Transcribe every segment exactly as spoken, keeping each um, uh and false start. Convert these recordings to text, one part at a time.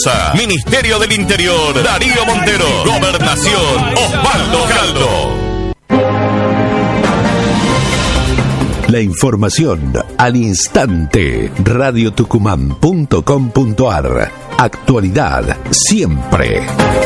Ministerio del Interior, Darío Montero. Gobernación, Osvaldo Caldo. La información al instante. radio tucumán punto com punto ar. Actualidad siempre.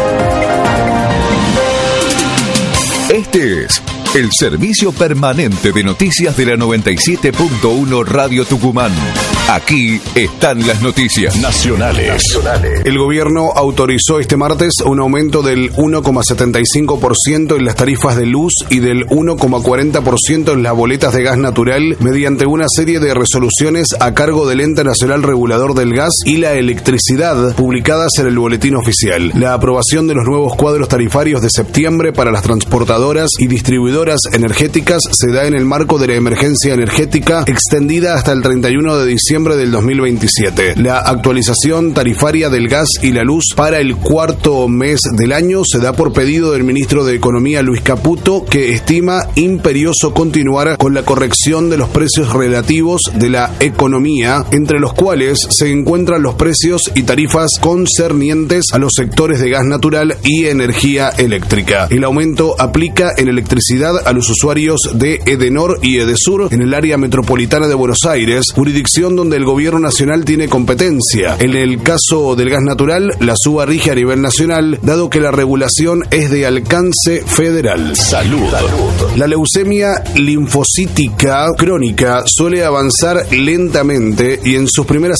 Este es el servicio permanente de noticias de la noventa y siete punto uno Radio Tucumán. Aquí están las noticias nacionales. nacionales. El gobierno autorizó este martes un aumento del uno coma setenta y cinco por ciento en las tarifas de luz y del uno coma cuarenta por ciento en las boletas de gas natural mediante una serie de resoluciones a cargo del Ente Nacional Regulador del Gas y la Electricidad publicadas en el Boletín Oficial. La aprobación de los nuevos cuadros tarifarios de septiembre para las transportadoras y distribuidoras energéticas se da en el marco de la emergencia energética extendida hasta el treinta y uno de diciembre del dos mil veintisiete. La actualización tarifaria del gas y la luz para el cuarto mes del año se da por pedido del ministro de Economía Luis Caputo, que estima imperioso continuar con la corrección de los precios relativos de la economía, entre los cuales se encuentran los precios y tarifas concernientes a los sectores de gas natural y energía eléctrica. El aumento aplica en electricidad a los usuarios de Edenor y Edesur en el área metropolitana de Buenos Aires, jurisdicción donde el gobierno nacional tiene competencia. En el caso del gas natural, la suba rige a nivel nacional, dado que la regulación es de alcance federal. Salud. La leucemia linfocítica crónica suele avanzar lentamente y en sus primeras